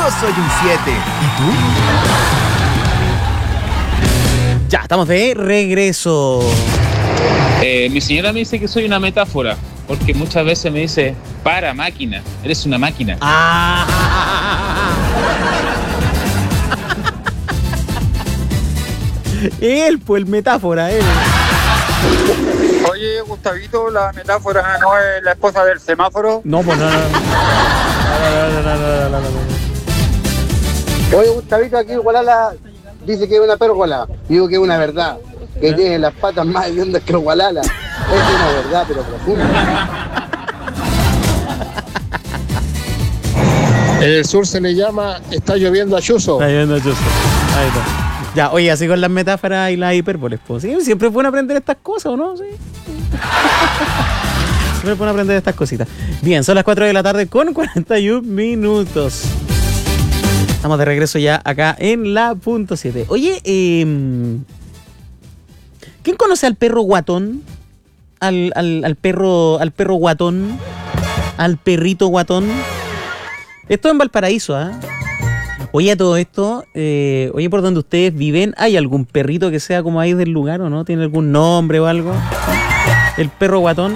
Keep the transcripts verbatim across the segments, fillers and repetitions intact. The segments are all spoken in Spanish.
soy un siete. ¿Y tú? Ya, estamos de regreso. Eh, mi señora me dice que soy una metáfora, porque muchas veces me dice, para máquina, eres una máquina. Ah. Él, pues, el metáfora, él. Oye, Gustavito, la metáfora no es la esposa del semáforo. No, pues no, no. No, no, no, no, no, no, no. Oye, Gustavito, aquí Gualala dice que es una pérgola. Digo que es una verdad. Que tiene las patas más hediondas que el Gualala. Es una verdad, pero profunda. En el sur se le llama está lloviendo a chuzo. Está lloviendo a chuzo. Ahí está. Ya, oye, así con las metáforas y las hipérboles, pues. Sí, siempre es bueno aprender estas cosas, ¿o no? Sí. Siempre es bueno aprender estas cositas. Bien, son las cuatro de la tarde con cuarenta y un minutos. Estamos de regreso ya acá en la punto siete. Oye, eh, ¿quién conoce al perro guatón? Al, al, al perro, al perro guatón. Al perrito guatón. Esto en Valparaíso, ¿ah? ¿eh? Oye, a todo esto, eh, oye, por donde ustedes viven, ¿hay algún perrito que sea como ahí del lugar o no? ¿Tiene algún nombre o algo? El perro guatón.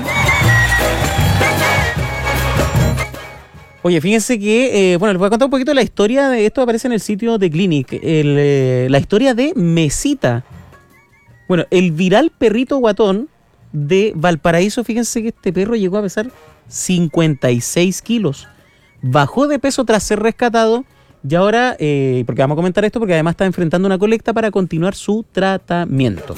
Oye, fíjense que, eh, bueno, les voy a contar un poquito la historia de esto, aparece en el sitio de Clinic, el, eh, la historia de Mesita. Bueno, el viral perrito guatón de Valparaíso, fíjense que este perro llegó a pesar cincuenta y seis kilos. Bajó de peso tras ser rescatado. Y ahora, eh, porque vamos a comentar esto, porque además está enfrentando una colecta para continuar su tratamiento.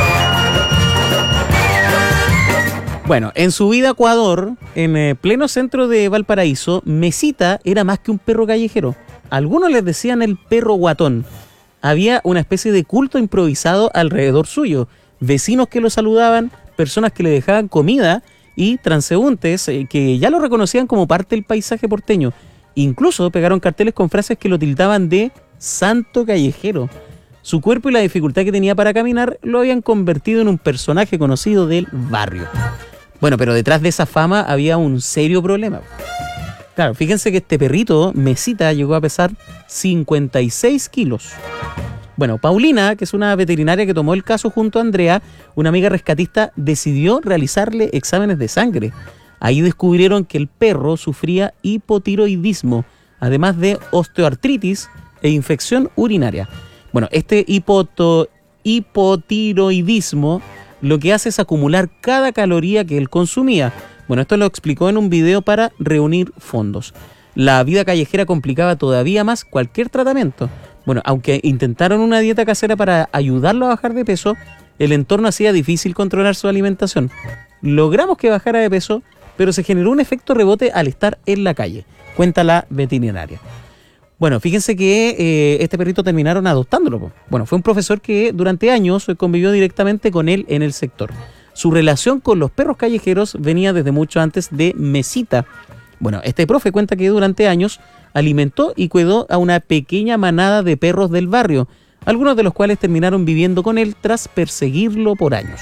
Bueno, en su vida Ecuador, en eh, pleno centro de Valparaíso, Mesita era más que un perro callejero. Algunos les decían el perro guatón. Había una especie de culto improvisado alrededor suyo. Vecinos que lo saludaban, personas que le dejaban comida y transeúntes eh, que ya lo reconocían como parte del paisaje porteño. Incluso pegaron carteles con frases que lo tildaban de santo callejero. Su cuerpo y la dificultad que tenía para caminar lo habían convertido en un personaje conocido del barrio. Bueno, pero detrás de esa fama había un serio problema. Claro, fíjense que este perrito, Mesita, llegó a pesar cincuenta y seis kilos. Bueno, Paulina, que es una veterinaria que tomó el caso junto a Andrea, una amiga rescatista, decidió realizarle exámenes de sangre. Ahí descubrieron que el perro sufría hipotiroidismo, además de osteoartritis e infección urinaria. Bueno, este hipoto, hipotiroidismo lo que hace es acumular cada caloría que él consumía. Bueno, esto lo explicó en un video para reunir fondos. La vida callejera complicaba todavía más cualquier tratamiento. Bueno, aunque intentaron una dieta casera para ayudarlo a bajar de peso, el entorno hacía difícil controlar su alimentación. Logramos que bajara de peso, pero se generó un efecto rebote al estar en la calle, cuenta la veterinaria. Bueno, fíjense que eh, este perrito terminaron adoptándolo. Po. Bueno, fue un profesor que durante años convivió directamente con él en el sector. Su relación con los perros callejeros venía desde mucho antes de Mesita. Bueno, este profe cuenta que durante años alimentó y cuidó a una pequeña manada de perros del barrio, algunos de los cuales terminaron viviendo con él tras perseguirlo por años.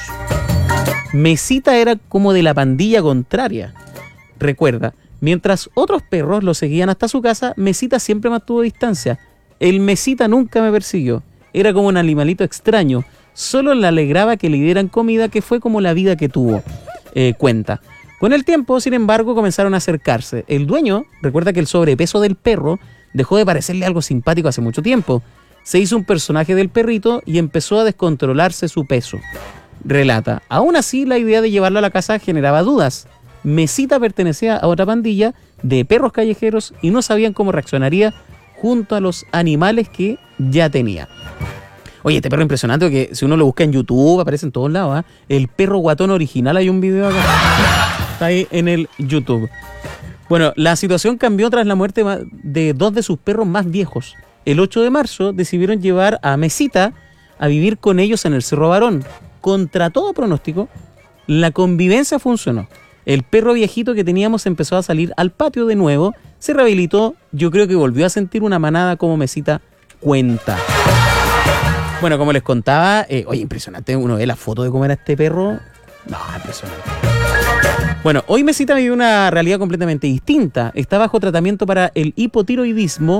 Mesita era como de la pandilla contraria. Recuerda, mientras otros perros lo seguían hasta su casa, Mesita siempre mantuvo distancia. El Mesita nunca me persiguió. Era como un animalito extraño. Solo le alegraba que le dieran comida, que fue como la vida que tuvo. Eh, cuenta. Con el tiempo, sin embargo, comenzaron a acercarse. El dueño recuerda que el sobrepeso del perro dejó de parecerle algo simpático hace mucho tiempo. Se hizo un personaje del perrito y empezó a descontrolarse su peso. Relata, aún así la idea de llevarlo a la casa generaba dudas. Mesita pertenecía a otra pandilla de perros callejeros y no sabían cómo reaccionaría junto a los animales que ya tenía. Oye, este perro impresionante, que si uno lo busca en YouTube aparece en todos lados, ¿eh? El perro guatón original, hay un video acá. Está ahí en el YouTube. Bueno, la situación cambió tras la muerte de dos de sus perros más viejos. El ocho de marzo decidieron llevar a Mesita a vivir con ellos en el Cerro Barón. Contra todo pronóstico, la convivencia funcionó. El perro viejito que teníamos empezó a salir al patio de nuevo, se rehabilitó, yo creo que volvió a sentir una manada como Mesita cuenta. Bueno, como les contaba, eh, oye, impresionante, uno ve la foto de cómo era este perro. No, impresionante. Bueno, hoy Mesita vive una realidad completamente distinta. Está bajo tratamiento para el hipotiroidismo